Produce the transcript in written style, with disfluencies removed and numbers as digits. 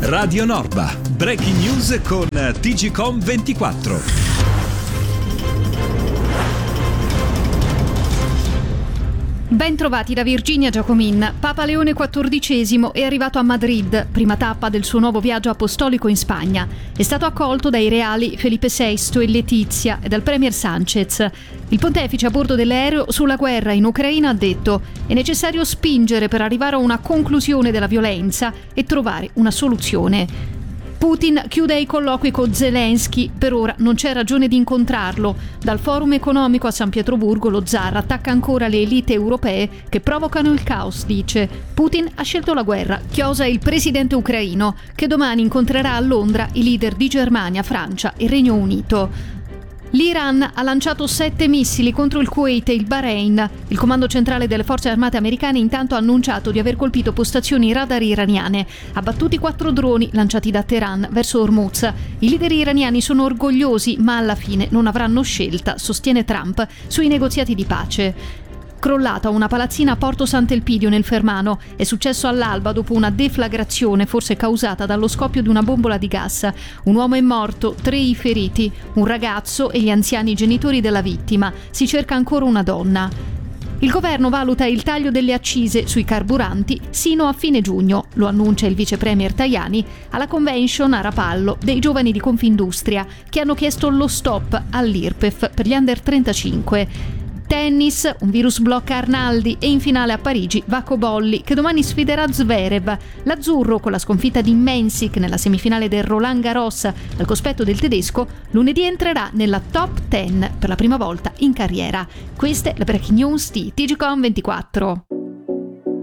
Radio Norba. Breaking news con TGcom 24. Ben trovati da Virginia Giacomin. Papa Leone XIV è arrivato a Madrid, prima tappa del suo nuovo viaggio apostolico in Spagna. È stato accolto dai reali Felipe VI e Letizia e dal premier Sánchez. Il pontefice a bordo dell'aereo sulla guerra in Ucraina ha detto: è necessario spingere per arrivare a una conclusione della violenza e trovare una soluzione. Putin chiude i colloqui con Zelensky, per ora non c'è ragione di incontrarlo. Dal forum economico a San Pietroburgo lo zar attacca ancora le elite europee che provocano il caos, dice. Putin ha scelto la guerra, chiosa il presidente ucraino, che domani incontrerà a Londra i leader di Germania, Francia e Regno Unito. L'Iran ha lanciato 7 missili contro il Kuwait e il Bahrain. Il comando centrale delle forze armate americane intanto ha annunciato di aver colpito postazioni radar iraniane, abbattuti 4 droni lanciati da Teheran verso Hormuz. I leader iraniani sono orgogliosi, ma alla fine non avranno scelta, sostiene Trump, sui negoziati di pace. Crollata una palazzina a Porto Sant'Elpidio nel Fermano. È successo all'alba dopo una deflagrazione, forse causata dallo scoppio di una bombola di gas. Un uomo è morto, 3 i feriti, un ragazzo e gli anziani genitori della vittima. Si cerca ancora una donna. Il governo valuta il taglio delle accise sui carburanti sino a fine giugno, lo annuncia il vice premier Tajani alla convention a Rapallo dei giovani di Confindustria, che hanno chiesto lo stop all'IRPEF per gli under 35. Tennis, un virus blocca Arnaldi e in finale a Parigi Vacco Bolli, che domani sfiderà Zverev. L'azzurro, con la sconfitta di Mensik nella semifinale del Roland Garros al cospetto del tedesco, lunedì entrerà nella top 10 per la prima volta in carriera. Queste le breaking news di TGcom 24.